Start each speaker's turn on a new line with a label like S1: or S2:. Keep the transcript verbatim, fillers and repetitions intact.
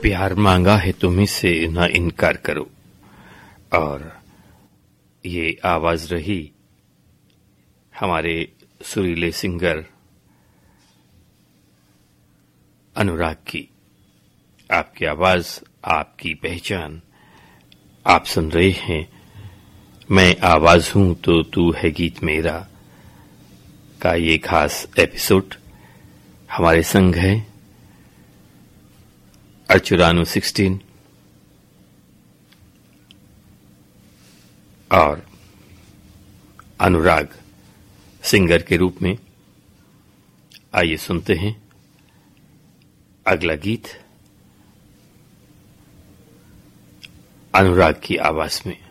S1: प्यार मांगा है तुम्हीं से न इनकार करो। और ये आवाज रही हमारे सुरीले सिंगर अनुराग की। आपकी आवाज, आपकी पहचान। आप सुन रहे हैं मैं आवाज हूं तो तू है गीत मेरा का ये खास एपिसोड। हमारे संग है अर्चुरानो सिक्सटीन और अनुराग सिंगर के रूप में। आइए सुनते हैं अगला गीत अनुराग की आवाज में।